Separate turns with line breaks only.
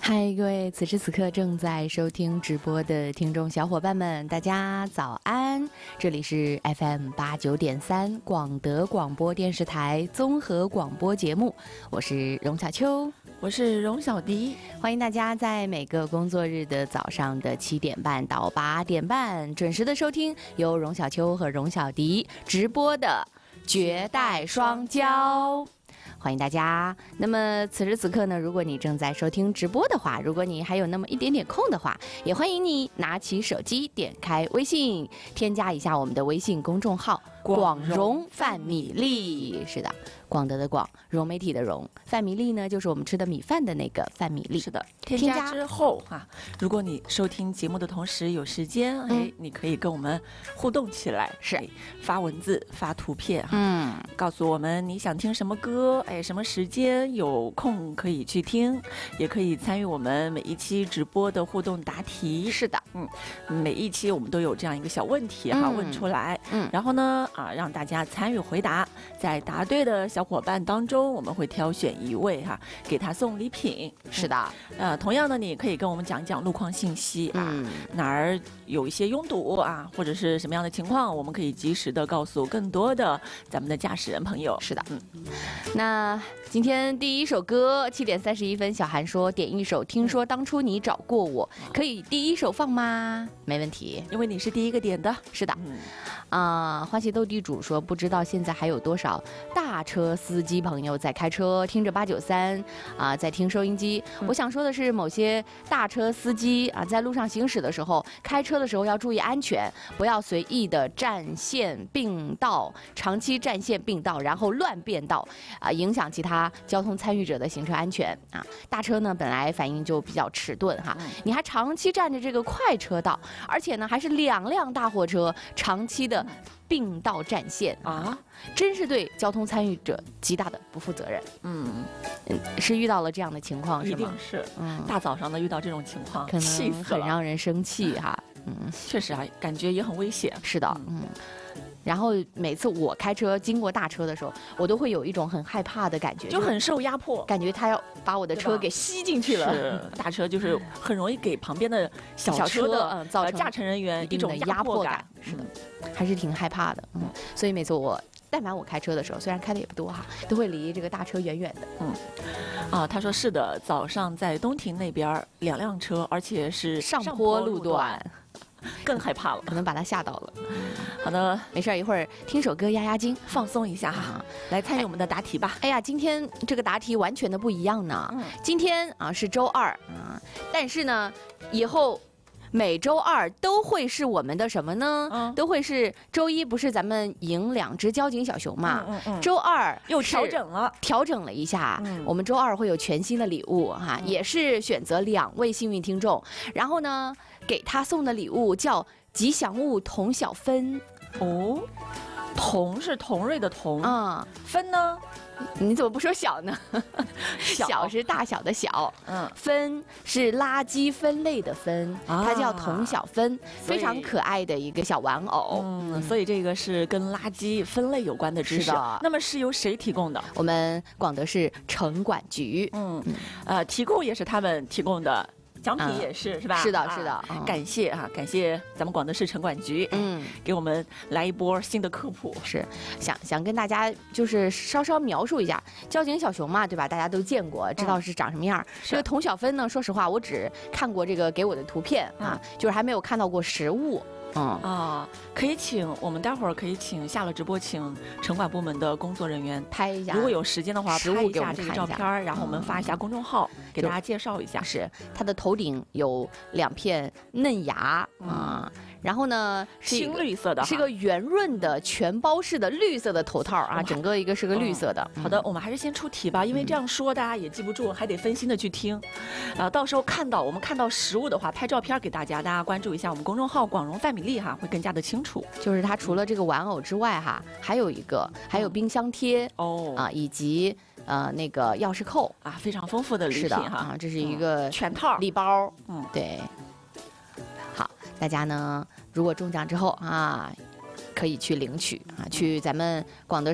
嗨，各位此时此刻正在收听直播的听众小伙伴们，大家早安！这里是 FM89.3广德广播电视台综合广播节目，我是荣小秋，
我是荣小迪，
欢迎大家在每个工作日的早上的7点半到8点半准时的收听由荣小秋和荣小迪直播的绝代双骄。欢迎大家。那么此时此刻呢，如果你正在收听直播的话，如果你还有那么一点点空的话，也欢迎你拿起手机，点开微信，添加一下我们的微信公众号广荣饭米粒。是的，广德的广，融媒体的融，饭米粒呢就是我们吃的米饭的那个饭米粒。
是的，添加之后啊，如果你收听节目的同时有时间，你可以跟我们互动起来，
是
发文字、发图片，告诉我们你想听什么歌，什么时间有空可以去听，也可以参与我们每一期直播的互动答题。
是的，
每一期我们都有这样一个小问题问出来，然后呢让大家参与回答，在答对的小伙伴当中，我们会挑选一位给他送礼品。
是的，
同样呢，你可以跟我们讲一讲路况信息哪儿有一些拥堵或者是什么样的情况，我们可以及时的告诉更多的咱们的驾驶人朋友。
是的，那今天第一首歌7点31分，小韩说点一首《听说当初你找过我》，可以第一首放吗？没问题，
因为你是第一个点的。
是的，欢喜斗地主说不知道现在还有多少大车司机朋友在开车，听着893在听收音机。我想说的是，某些大车司机在路上行驶的时候，开车的时候要注意安全，不要随意的占线并道，长期占线并道，然后乱变道影响其他交通参与者的行车安全大车呢本来反应就比较迟钝你还长期占着这个快车道，而且呢还是2辆大货车长期的并道占线真是对交通参与者极大的不负责任。是遇到了这样的情况是吗？
一定是，大早上的遇到这种情况，
可能很让人生气
确实感觉也很危险。
是的，然后每次我开车经过大车的时候，我都会有一种很害怕的感觉，
就很受压迫，
感觉他要把我的车给吸进去了。
是，大车就是很容易给旁边的小车的
造成
驾乘人员
一种压迫感。
是的，
还是挺害怕的。所以每次但凡我开车的时候，虽然开的也不多都会离这个大车远远的。
他说是的，早上在东亭那边2辆车，而且是
上坡路段。
更害怕了，
可能把他吓到了。
好的，
没事，一会儿听首歌压压惊，
放松一下来参与我们的答题吧。
哎呀，今天这个答题完全的不一样呢。今天是周二但是呢，以后每周二都会是我们的什么呢？都会是周一，不是咱们赢2只交警小熊嘛？周二
又调整了
一下，我们周二会有全新的礼物也是选择2位幸运听众，然后呢，给他送的礼物叫吉祥物童小芬。
童是童瑞的童芬呢？
你怎么不说小呢？小是大小的小，分是垃圾分类的分，它叫童小芬，非常可爱的一个小玩偶。
所以这个是跟垃圾分类有关的知识。那么是由谁提供的？
我们广德市城管局。
题库也是他们提供的。奖品也是是吧？
是的，是的，
感谢感谢咱们广德市城管局，给我们来一波新的科普。
是想跟大家就是稍稍描述一下交警小熊嘛，对吧？大家都见过，知道是长什么样。这个童小芬呢，说实话，我只看过这个给我的图片就是还没有看到过实物。
可以请我们待会儿可以请下了直播，请城管部门的工作人员
拍一下，
如果有时间的话，拍一下这个照片，然后我们发一下公众号，给大家介绍一下。
是它的头顶有2片嫩芽然后呢是
青绿色的，
是个圆润的全包式的绿色的头套整个一个是个绿色的。
好的，我们还是先出题吧，因为这样说大家也记不住，还得分心的去听。到时候我们看到实物的话，拍照片给大家关注一下我们公众号广荣饭米粒会更加的清楚。
就是它除了这个玩偶之外还有冰箱贴以及那个钥匙扣
非常丰富的礼品
这是一个
全套
礼包。对。好，大家呢如果中奖之后可以去领取去咱们广德